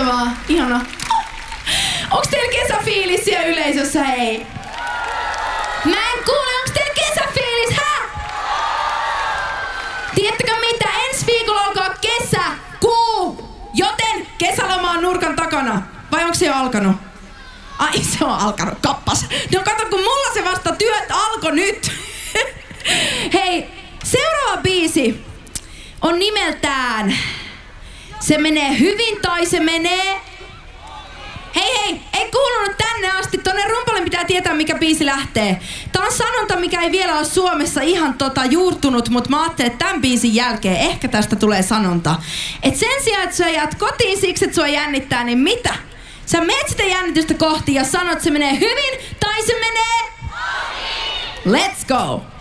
Mahtavaa, ihanaa. Onks teillä kesäfiilis siellä yleisössä, hei? Mä en kuule, onks teillä kesäfiilis, hä? Tiedättekö mitä? Ensi viikolla alkaa kesäkuu, joten kesäloma on nurkan takana. Vai onko se jo alkanut? Ai, se on alkanut, kappas. No kato, kun mulla se vasta työt alkoi nyt. Hei, seuraava biisi on nimeltään Se menee hyvin tai se menee... Hei, ei kuulunut tänne asti. Tonne rumpalle pitää tietää, mikä biisi lähtee. Tää on sanonta, mikä ei vielä ole Suomessa ihan juurtunut, mutta mä ajattelin, että tämän biisin jälkeen ehkä tästä tulee sanonta. Et sen sijaan, että sä jäät kotiin siksi, että sua jännittää, niin mitä? Sä meet sitä jännitystä kohti ja sanot, että se menee hyvin tai se menee... Let's go!